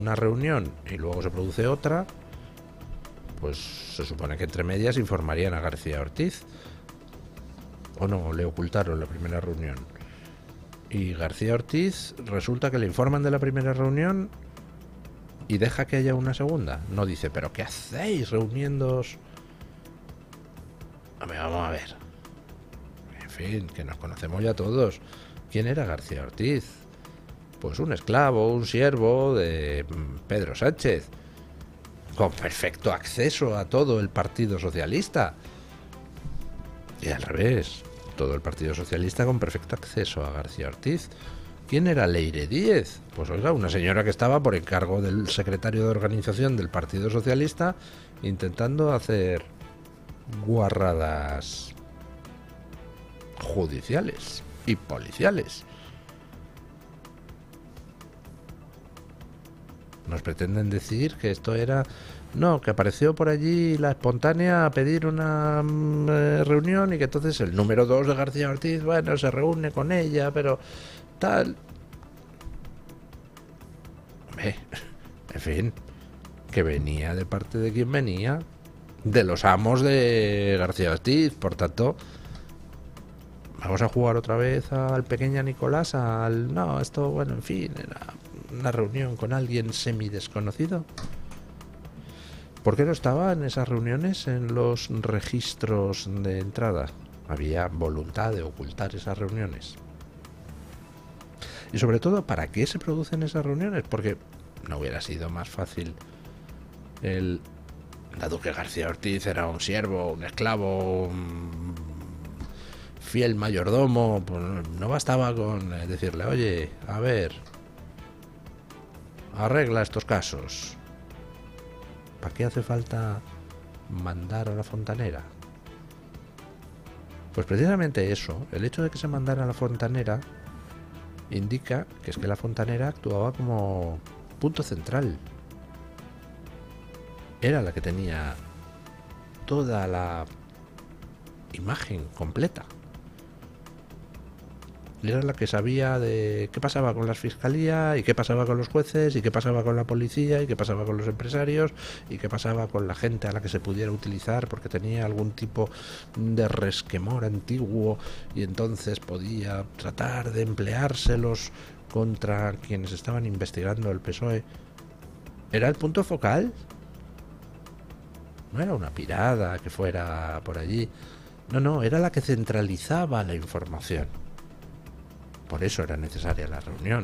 una reunión y luego se produce otra, pues se supone que entre medias informarían a García Ortiz. O no, le ocultaron la primera reunión. Y García Ortiz resulta que le informan de la primera reunión y deja que haya una segunda. No dice, ¿pero qué hacéis reuniéndoos? A ver, vamos a ver. En fin, que nos conocemos ya todos. ¿Quién era García Ortiz? Pues un esclavo, un siervo de Pedro Sánchez, con perfecto acceso a todo el Partido Socialista. Y al revés, todo el Partido Socialista con perfecto acceso a García Ortiz. ¿Quién era Leire Díez? Pues oiga, una señora que estaba por encargo del secretario de organización del Partido Socialista intentando hacer guarradas judiciales y policiales. Nos pretenden decir que esto era... No, que apareció por allí la espontánea a pedir una reunión y que entonces el número 2 de García Ortiz, bueno, se reúne con ella, pero tal... En fin, que venía de parte de quien venía, de los amos de García Ortiz, por tanto... Vamos a jugar otra vez al pequeña Nicolás, al... No, esto, bueno, en fin, era una reunión con alguien semidesconocido. ¿Por qué no estaba en esas reuniones en los registros de entrada? Había voluntad de ocultar esas reuniones. Y sobre todo, ¿para qué se producen esas reuniones? Porque no hubiera sido más fácil dado que García Ortiz era un siervo, un esclavo, un fiel mayordomo, pues no bastaba con decirle, oye, a ver, arregla estos casos. ¿Para qué hace falta mandar a la fontanera? Pues precisamente eso, el hecho de que se mandara a la fontanera indica que es que la fontanera actuaba como punto central. Era la que tenía toda la imagen completa. Era la que sabía de qué pasaba con las fiscalías y qué pasaba con los jueces y qué pasaba con la policía y qué pasaba con los empresarios y qué pasaba con la gente a la que se pudiera utilizar porque tenía algún tipo de resquemor antiguo y entonces podía tratar de empleárselos contra quienes estaban investigando el PSOE. Era el punto focal. No era una pirada que fuera por allí. No, era la que centralizaba la información. Por eso era necesaria la reunión.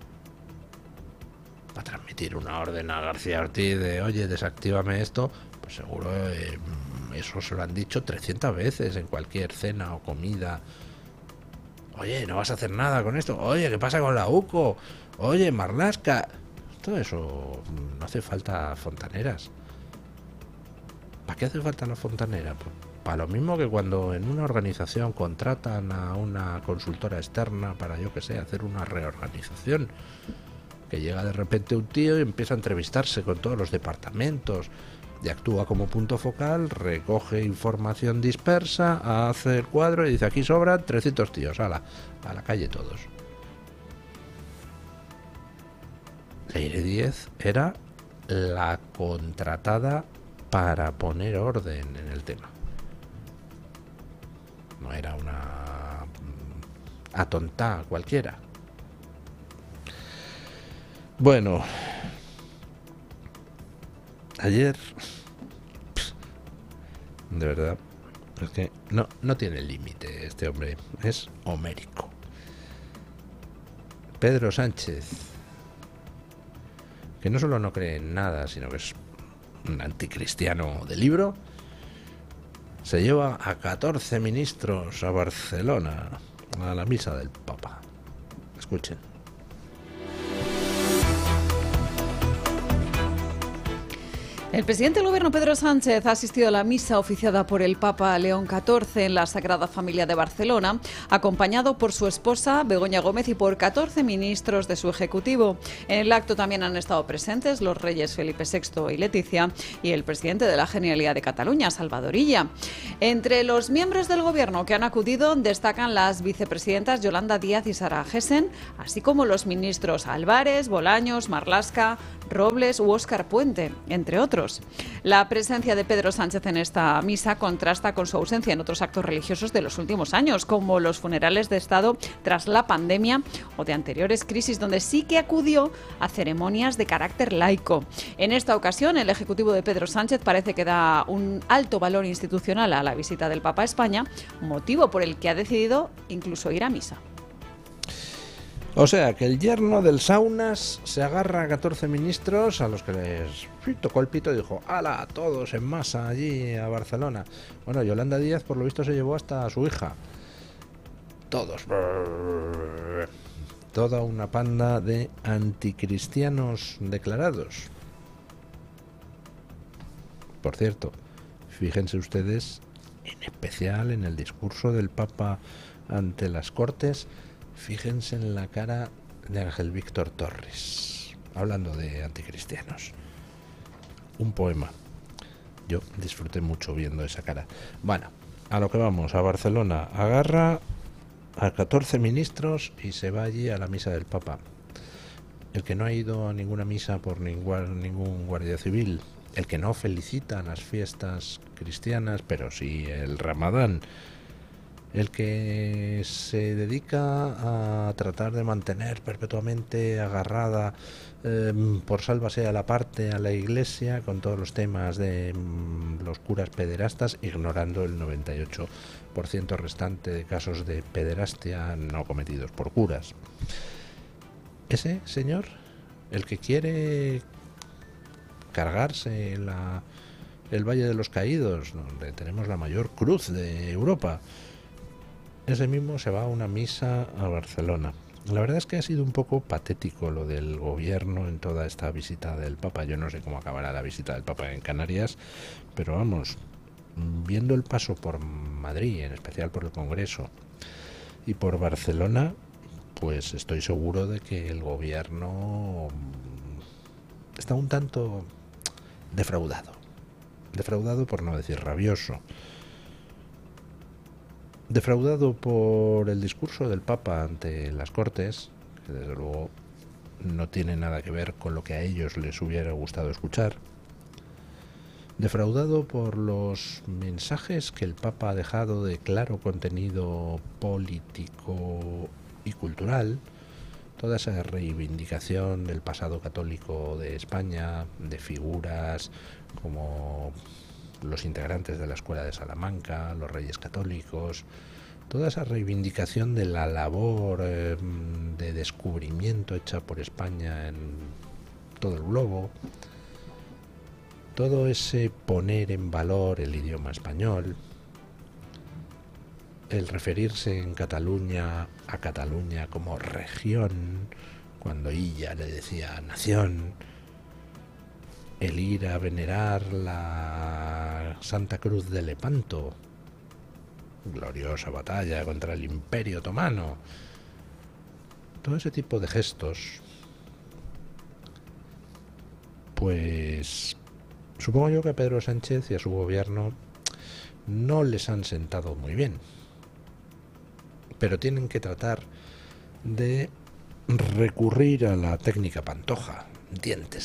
Para transmitir una orden a García Ortiz de, oye, desactívame esto, pues seguro eso se lo han dicho 300 veces en cualquier cena o comida. Oye, no vas a hacer nada con esto. Oye, ¿qué pasa con la UCO? Oye, Marlaska. Todo eso no hace falta fontaneras. ¿Para qué hace falta la fontanera? Pues para lo mismo que cuando en una organización contratan a una consultora externa para, yo que sé, hacer una reorganización, que llega de repente un tío y empieza a entrevistarse con todos los departamentos y actúa como punto focal, recoge información dispersa, hace el cuadro y dice, aquí sobran 300 tíos, a la calle todos. Leire Díez era la contratada para poner orden en el tema. No era una atontá cualquiera. Bueno, ayer, de verdad, es que no tiene límite este hombre, es homérico. Pedro Sánchez, que no solo no cree en nada, sino que es un anticristiano de libro, se lleva a 14 ministros a Barcelona a la misa del Papa. Escuchen. El presidente del Gobierno, Pedro Sánchez, ha asistido a la misa oficiada por el Papa León XIV en la Sagrada Familia de Barcelona, acompañado por su esposa Begoña Gómez y por 14 ministros de su ejecutivo. En el acto también han estado presentes los reyes Felipe VI y Leticia y el presidente de la Generalidad de Cataluña, Salvador Illa. Entre los miembros del Gobierno que han acudido destacan las vicepresidentas Yolanda Díaz y Sara Gessen, así como los ministros Álvarez, Bolaños, Marlaska, Robles u Óscar Puente, entre otros. La presencia de Pedro Sánchez en esta misa contrasta con su ausencia en otros actos religiosos de los últimos años, como los funerales de Estado tras la pandemia o de anteriores crisis, donde sí que acudió a ceremonias de carácter laico. En esta ocasión, el Ejecutivo de Pedro Sánchez parece que da un alto valor institucional a la visita del Papa a España, motivo por el que ha decidido incluso ir a misa. O sea, que el yerno del Saunas se agarra a 14 ministros a los que les tocó el pito y dijo: ¡hala! Todos en masa allí a Barcelona. Bueno, Yolanda Díaz por lo visto se llevó hasta a su hija. Todos. Toda una panda de anticristianos declarados. Por cierto, fíjense ustedes, en especial en el discurso del Papa ante las Cortes. Fíjense en la cara de Ángel Víctor Torres, hablando de anticristianos. Un poema. Yo disfruté mucho viendo esa cara. Bueno, a lo que vamos, a Barcelona. Agarra a 14 ministros y se va allí a la misa del Papa. El que no ha ido a ninguna misa por ningún guardia civil, el que no felicita las fiestas cristianas, pero sí el Ramadán, el que se dedica a tratar de mantener perpetuamente agarrada por sálvase a la parte a la Iglesia con todos los temas de los curas pederastas, ignorando el 98% restante de casos de pederastia no cometidos por curas. Ese señor, el que quiere cargarse el Valle de los Caídos, donde tenemos la mayor cruz de Europa, ese mismo se va a una misa a Barcelona. La verdad es que ha sido un poco patético lo del gobierno en toda esta visita del Papa. Yo no sé cómo acabará la visita del Papa en Canarias, pero vamos, viendo el paso por Madrid, en especial por el Congreso, y por Barcelona, pues estoy seguro de que el gobierno está un tanto defraudado. Defraudado por no decir rabioso. Defraudado por el discurso del Papa ante las Cortes, que desde luego no tiene nada que ver con lo que a ellos les hubiera gustado escuchar. Defraudado por los mensajes que el Papa ha dejado de claro contenido político y cultural, toda esa reivindicación del pasado católico de España, de figuras como los integrantes de la Escuela de Salamanca, los Reyes Católicos, toda esa reivindicación de la labor de descubrimiento hecha por España en todo el globo, todo ese poner en valor el idioma español, el referirse en Cataluña a Cataluña como región, cuando ella le decía nación, el ir a venerar la Santa Cruz de Lepanto, gloriosa batalla contra el Imperio Otomano, todo ese tipo de gestos, pues supongo yo que a Pedro Sánchez y a su gobierno no les han sentado muy bien, pero tienen que tratar de recurrir a la técnica Pantoja, dientes.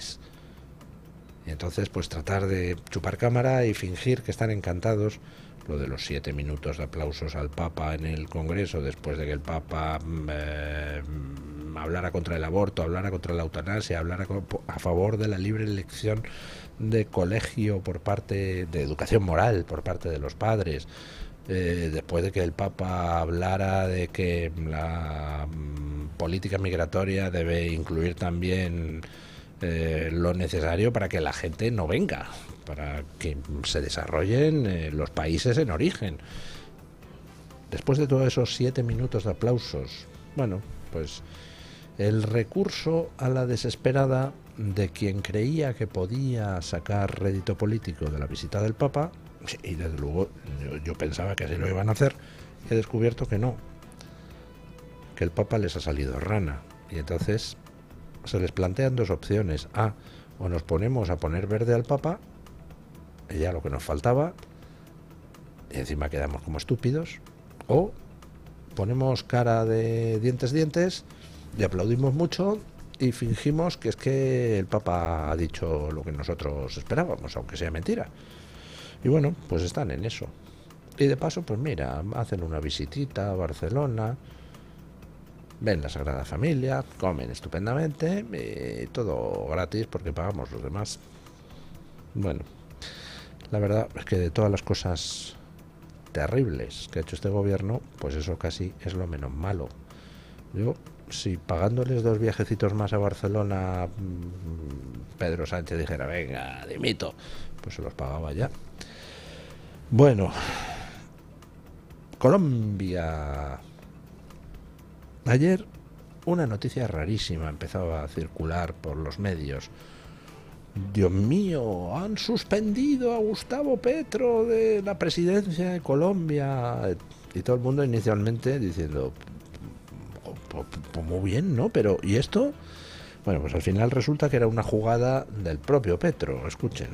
Y entonces pues tratar de chupar cámara y fingir que están encantados. Lo de los 7 minutos de aplausos al Papa en el Congreso después de que el Papa hablara contra el aborto, hablara contra la eutanasia, hablara a favor de la libre elección de colegio por parte de educación moral por parte de los padres, después de que el Papa hablara de que la política migratoria debe incluir también lo necesario para que la gente no venga, para que se desarrollen los países en origen. Después de todos esos 7 minutos de aplausos, bueno, pues el recurso a la desesperada de quien creía que podía sacar rédito político de la visita del Papa, y desde luego yo pensaba que así lo iban a hacer, he descubierto que no, que el Papa les ha salido rana, y entonces se les plantean dos opciones: o nos ponemos a poner verde al Papa, y ya lo que nos faltaba, y encima quedamos como estúpidos, o ponemos cara de dientes y aplaudimos mucho y fingimos que es que el Papa ha dicho lo que nosotros esperábamos, aunque sea mentira. Y bueno, pues están en eso. Y de paso, pues mira, hacen una visitita a Barcelona, ven la Sagrada Familia, comen estupendamente, y todo gratis porque pagamos los demás. Bueno, la verdad es que de todas las cosas terribles que ha hecho este gobierno, pues eso casi es lo menos malo. Yo, si pagándoles 2 viajecitos más a Barcelona Pedro Sánchez dijera, venga, dimito, pues se los pagaba ya. Bueno, Colombia. Ayer una noticia rarísima empezaba a circular por los medios. Dios mío, han suspendido a Gustavo Petro de la presidencia de Colombia. Y todo el mundo inicialmente diciendo, pues muy bien, ¿no? Pero, ¿y esto? Bueno, pues al final resulta que era una jugada del propio Petro. Escuchen.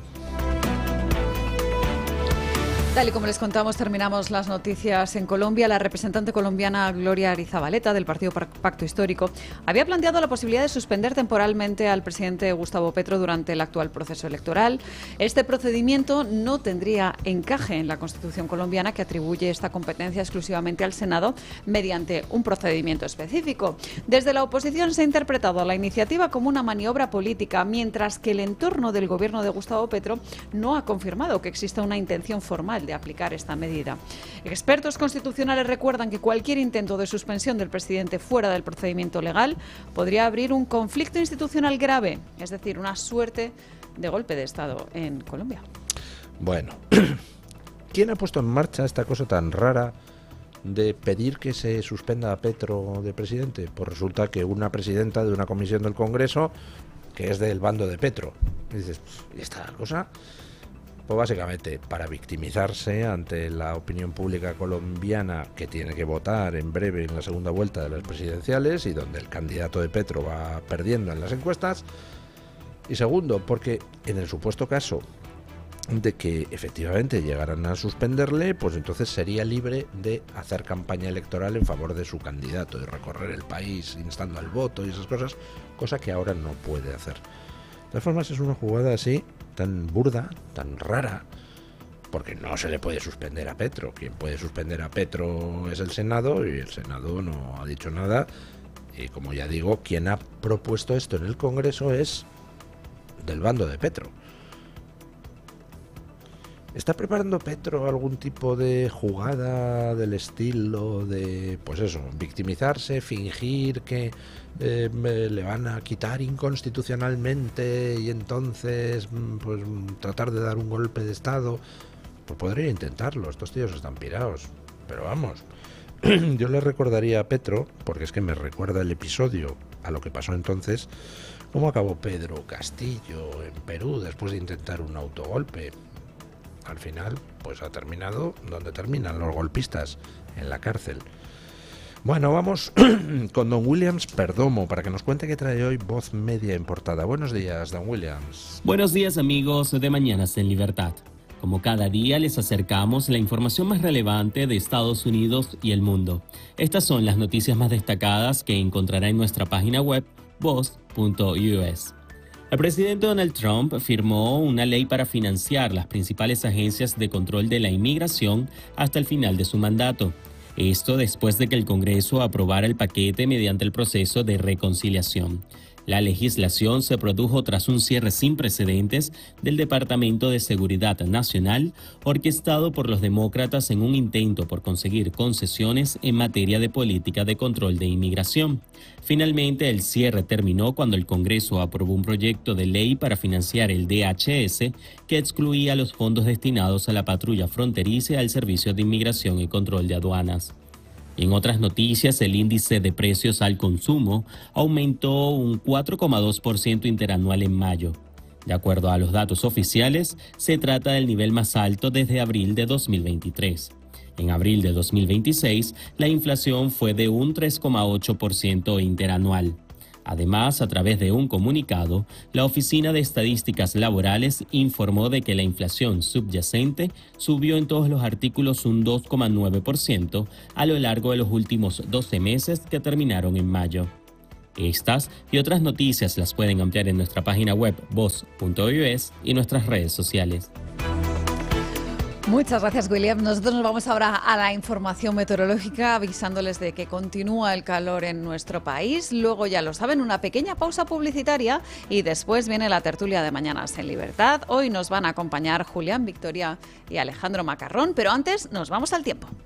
Tal y como les contamos, terminamos las noticias en Colombia. La representante colombiana Gloria Arizabaleta, del Partido Pacto Histórico, había planteado la posibilidad de suspender temporalmente al presidente Gustavo Petro durante el actual proceso electoral. Este procedimiento no tendría encaje en la Constitución colombiana, que atribuye esta competencia exclusivamente al Senado mediante un procedimiento específico. Desde la oposición se ha interpretado la iniciativa como una maniobra política, mientras que el entorno del gobierno de Gustavo Petro no ha confirmado que exista una intención formal de aplicar esta medida. Expertos constitucionales recuerdan que cualquier intento de suspensión del presidente fuera del procedimiento legal podría abrir un conflicto institucional grave, es decir, una suerte de golpe de Estado en Colombia. Bueno, ¿quién ha puesto en marcha esta cosa tan rara de pedir que se suspenda a Petro de presidente? Pues resulta que una presidenta de una comisión del Congreso que es del bando de Petro. Y dices, ¿y esta cosa? Pues básicamente para victimizarse ante la opinión pública colombiana, que tiene que votar en breve en la segunda vuelta de las presidenciales y donde el candidato de Petro va perdiendo en las encuestas. Y segundo, porque en el supuesto caso de que efectivamente llegaran a suspenderle, pues entonces sería libre de hacer campaña electoral en favor de su candidato y recorrer el país instando al voto y esas cosas, cosa que ahora no puede hacer. De todas formas, es una jugada así, tan burda, tan rara, porque no se le puede suspender a Petro. Quien puede suspender a Petro es el Senado, y el Senado no ha dicho nada. Y como ya digo, quien ha propuesto esto en el Congreso es del bando de Petro. ¿Está preparando Petro algún tipo de jugada del estilo de, pues eso, victimizarse, fingir que le van a quitar inconstitucionalmente y entonces pues tratar de dar un golpe de Estado? Pues podría intentarlo, estos tíos están pirados. Pero vamos, yo le recordaría a Petro, porque es que me recuerda el episodio a lo que pasó entonces, cómo acabó Pedro Castillo en Perú después de intentar un autogolpe. Al final, pues ha terminado donde terminan los golpistas, en la cárcel. Bueno, vamos con don Williams Perdomo para que nos cuente qué trae hoy Voz Media en portada. Buenos días, don Williams. Buenos días, amigos de Mañanas en Libertad. Como cada día les acercamos la información más relevante de Estados Unidos y el mundo. Estas son las noticias más destacadas que encontrará en nuestra página web voz.us. El presidente Donald Trump firmó una ley para financiar las principales agencias de control de la inmigración hasta el final de su mandato. Esto después de que el Congreso aprobara el paquete mediante el proceso de reconciliación. La legislación se produjo tras un cierre sin precedentes del Departamento de Seguridad Nacional, orquestado por los demócratas en un intento por conseguir concesiones en materia de política de control de inmigración. Finalmente, el cierre terminó cuando el Congreso aprobó un proyecto de ley para financiar el DHS que excluía los fondos destinados a la patrulla fronteriza y al Servicio de Inmigración y Control de Aduanas. En otras noticias, el índice de precios al consumo aumentó un 4,2% interanual en mayo. De acuerdo a los datos oficiales, se trata del nivel más alto desde abril de 2023. En abril de 2026, la inflación fue de un 3,8% interanual. Además, a través de un comunicado, la Oficina de Estadísticas Laborales informó de que la inflación subyacente subió en todos los artículos un 2,9% a lo largo de los últimos 12 meses que terminaron en mayo. Estas y otras noticias las pueden ampliar en nuestra página web voz.es y nuestras redes sociales. Muchas gracias, William. Nosotros nos vamos ahora a la información meteorológica avisándoles de que continúa el calor en nuestro país. Luego, ya lo saben, una pequeña pausa publicitaria y después viene la tertulia de Mañanas en Libertad. Hoy nos van a acompañar Julián Victoria y Alejandro Macarrón, pero antes nos vamos al tiempo.